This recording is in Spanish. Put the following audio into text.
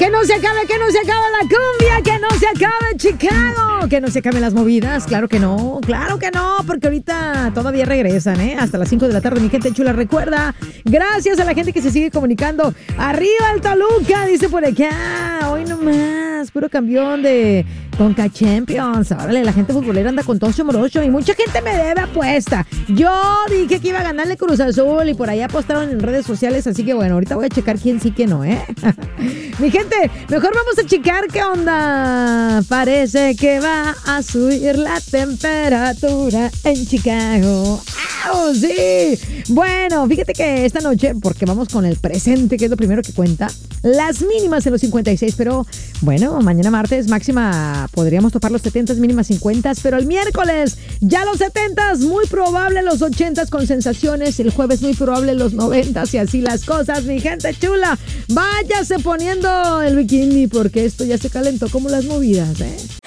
Que no se acabe la cumbia, que no se acabe Chicago, que no se acaben las movidas. Claro que no, porque ahorita todavía regresan, hasta las 5 de la tarde, mi gente chula. Recuerda, gracias a la gente que se sigue comunicando. Arriba el Toluca, dice por acá. Hoy nomás, puro campeón de Conca Champions. Órale, la gente futbolera anda con tocho morocho y mucha gente me debe apuesta. Yo dije que iba a ganarle Cruz Azul y por ahí apostaron en redes sociales, así que bueno, ahorita voy a checar quién sí que no, Mi gente, mejor vamos a checar qué onda. Parece que va a subir la temperatura en Chicago. ¡Au! ¡Sí! Bueno, fíjate que esta noche, porque vamos con el presente, que es lo primero que cuenta, las mínimas en los 56, pero bueno, mañana martes máxima podríamos topar los 70, mínimas 50, pero el miércoles ya los 70, muy probable los 80 con sensaciones, el jueves muy probable los 90 y así las cosas, mi gente chula. Váyase poniendo el bikini porque esto ya se calentó como las movidas,